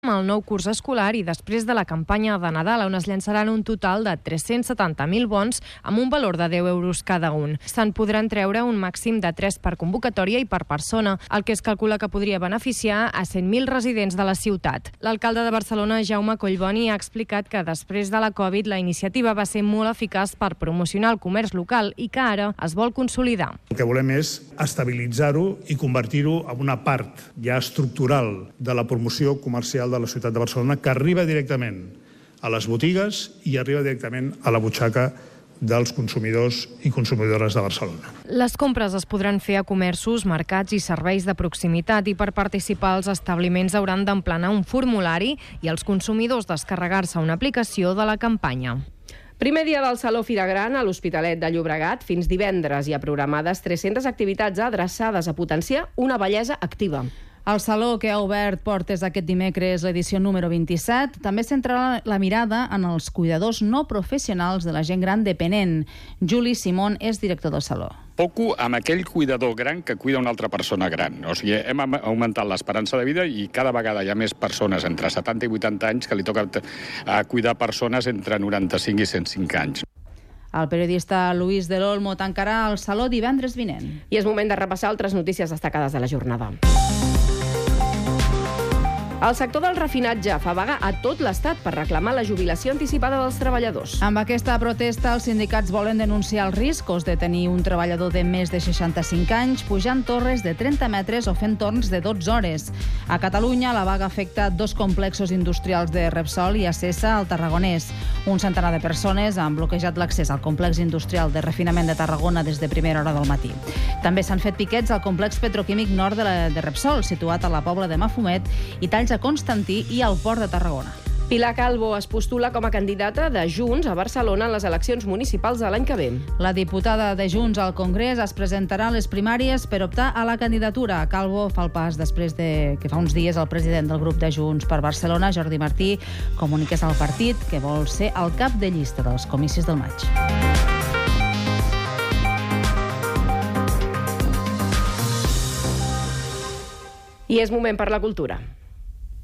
el nou curs escolar i després de la campanya de Nadal, on es llançaran un total de 370.000 bons amb un valor de 10 euros cada un. Se'n podran treure un màxim de 3 per convocatòria i per persona, el que es calcula que podria beneficiar a 100.000 residents de la ciutat. L'alcalde de Barcelona, Jaume Collboni, ha explicat que després de la Covid la iniciativa va ser molt eficaç per promocionar el comerç local i que ara es vol consolidar. El que volem és estabilitzar-ho i convertir-ho en una part ja estructural de la promoció comercial de la ciutat de Barcelona, que arriba directament a les botigues i arriba directament a la butxaca dels consumidors i consumidores de Barcelona. Les compres es podran fer a comerços, mercats i serveis de proximitat i per participar els establiments hauran d'emplenar un formulari i els consumidors descarregar-se una aplicació de la campanya. Primer dia del Saló Fira Gran a l'Hospitalet de Llobregat. Fins divendres hi ha programades 300 activitats adreçades a potenciar una bellesa activa. El Saló, que ha obert portes aquest dimecres, l'edició número 27, també centrarà la mirada en els cuidadors no professionals de la gent gran dependent. Juli Simón és director del Saló. Foco amb aquell cuidador gran que cuida una altra persona gran. O sigui, hem augmentat l'esperança de vida i cada vegada hi ha més persones entre 70 i 80 anys que li toca cuidar persones entre 95 i 105 anys. El periodista Luis del Olmo tancarà el Saló divendres vinent. I és moment de repassar altres notícies destacades de la jornada. El sector del refinatge fa vaga a tot l'Estat per reclamar la jubilació anticipada dels treballadors. Amb aquesta protesta, els sindicats volen denunciar els riscos de tenir un treballador de més de 65 anys pujant torres de 30 metres o fent torns de 12 hores. A Catalunya, la vaga afecta 2 complexos industrials de Repsol i Acesa al Tarragonès. Un centenar de persones han bloquejat l'accés al complex industrial de refinament de Tarragona des de primera hora del matí. També s'han fet piquets al complex petroquímic nord de Repsol, situat a la Pobla de Mafumet, i talls a Constantí i al Port de Tarragona. Pilar Calvo es postula com a candidata de Junts a Barcelona en les eleccions municipals de l'any que ve. La diputada de Junts al Congrés es presentarà a les primàries per optar a la candidatura. Calvo fa el pas després de que fa uns dies el president del grup de Junts per Barcelona, Jordi Martí, comuniqués al partit que vol ser el cap de llista dels comicis del maig. I és moment per la cultura.